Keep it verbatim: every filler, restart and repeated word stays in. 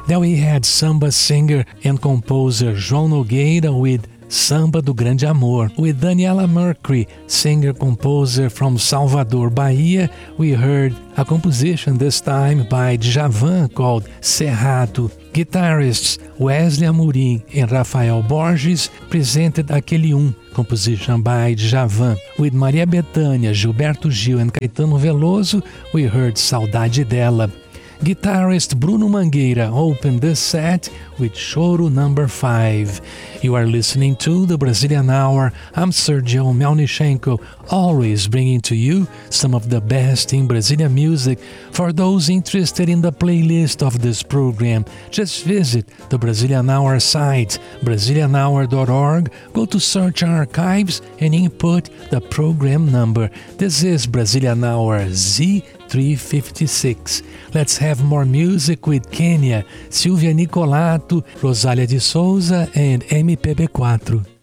Then we had samba singer and composer João Nogueira with Samba do Grande Amor. With Daniela Mercury, singer-composer from Salvador, Bahia, we heard a composition this time by Djavan called Cerrado. Guitarists Wesley Amorim and Rafael Borges presented Aquele Um, composition by Djavan. With Maria Bethânia, Gilberto Gil and Caetano Veloso, we heard Saudade Dela. Guitarist Bruno Mangueira opened this set with Choro number five. You are listening to the Brazilian Hour. I'm Sergio Melnichenko, always bringing to you some of the best in Brazilian music. For those interested in the playlist of this program, just visit the Brazilian Hour site, brazilian hour dot org. Go to Search Archives and input the program number. This is Brazilian Hour Z three fifty-six. Let's have more music with Kenya, Silvia Nicolato, Rosália de Souza and M P B four.